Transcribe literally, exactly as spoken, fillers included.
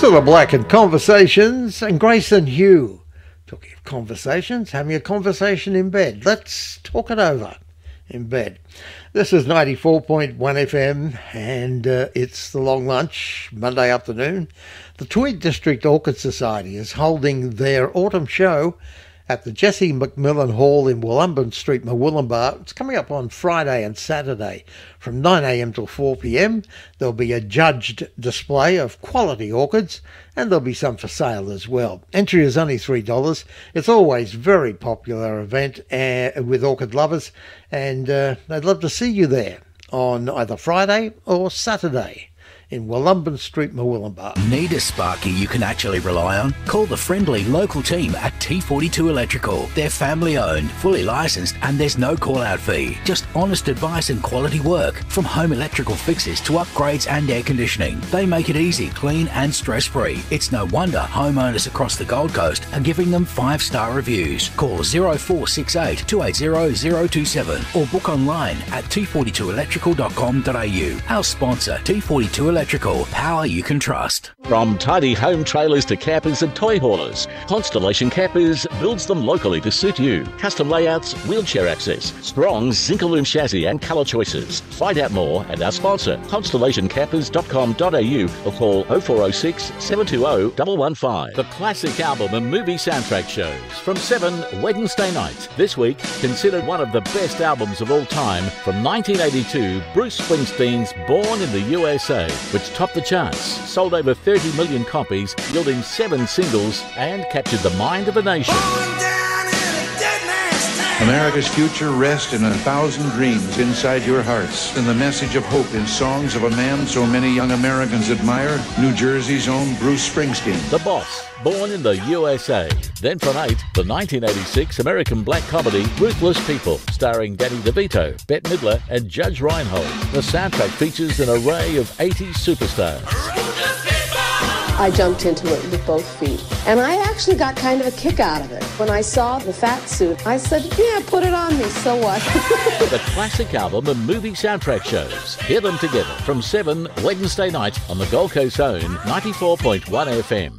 Cilla Black and Conversations, and Grace and Hugh. Talking of conversations, having a conversation in bed. Let's talk it over in bed. This is ninety-four point one F M, and uh, it's the long lunch, Monday afternoon. The Tweed District Orchid Society is holding their autumn show at the Jesse McMillan Hall in Wollumben Street, Murwillumbah. It's coming up on Friday and Saturday from nine a m till four p m. There'll be a judged display of quality orchids, and there'll be some for sale as well. Entry is only three dollars. It's always a very popular event uh, with orchid lovers, and uh, they'd love to see you there on either Friday or Saturday in Wollumben Street, Murwillumbah. Need a sparky you can actually rely on? Call the friendly local team at T forty-two Electrical. They're family owned, fully licensed, and there's no call out fee. Just honest advice and quality work. From home electrical fixes to upgrades and air conditioning. They make it easy, clean and stress free. It's no wonder homeowners across the Gold Coast are giving them five star reviews. Call zero four six eight, two eight zero, zero two seven or book online at t forty-two electrical dot com dot a u. Our sponsor, T forty-two Electrical. Electrical, power you can trust. From tidy home trailers to campers and toy haulers, Constellation Campers builds them locally to suit you. Custom layouts, wheelchair access, strong Zinc-Alume chassis and colour choices. Find out more at our sponsor, constellation campers dot com dot a u or call oh four oh six, seven two oh, one one five. The classic album and movie soundtrack shows from seven Wednesday nights. This week, considered one of the best albums of all time, from nineteen eighty-two, Bruce Springsteen's Born in the U S A, which topped the charts, sold over thirty million copies, yielding seven singles, and captured the mind of a nation. America's future rests in a thousand dreams inside your hearts, and the message of hope in songs of a man so many young Americans admire, New Jersey's own Bruce Springsteen. The Boss, Born in the U S A. Then from eight, the nineteen eighty-six American black comedy Ruthless People, starring Danny DeVito, Bette Midler, and Judge Reinhold. The soundtrack features an array of eighties superstars. I jumped into it with both feet, and I actually got kind of a kick out of it. When I saw the fat suit, I said, yeah, put it on me, so what? The classic album and movie soundtrack shows. Hear them together from seven Wednesday night on the Gold Coast own ninety-four point one F M.